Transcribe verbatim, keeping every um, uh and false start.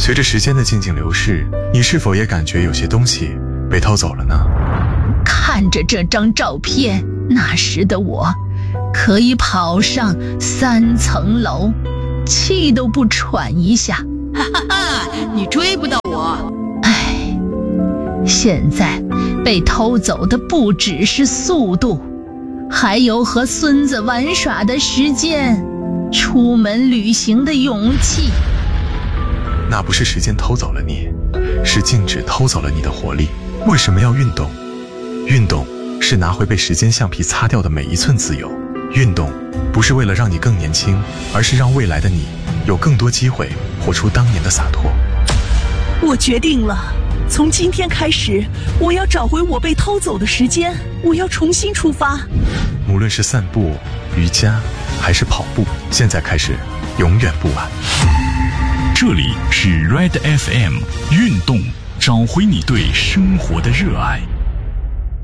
随着时间的静静流逝，你是否也感觉有些东西被偷走了呢？ 看着这张照片，那时的我可以跑上三层楼，气都不喘一下。 哈哈哈，你追不到我。 唉，现在被偷走的不只是速度，还有和孙子玩耍的时间，出门旅行的勇气。 那不是时间偷走了你，是静止偷走了你的活力。为什么要运动？运动是拿回被时间橡皮擦掉的每一寸自由。运动不是为了让你更年轻，而是让未来的你有更多机会活出当年的洒脱。 我决定了，从今天开始，我要找回我被偷走的时间，我要重新出发。 无论是散步、瑜伽还是跑步，现在开始永远不晚。 这里是 Red F M， 运动，找回你对生活的热爱。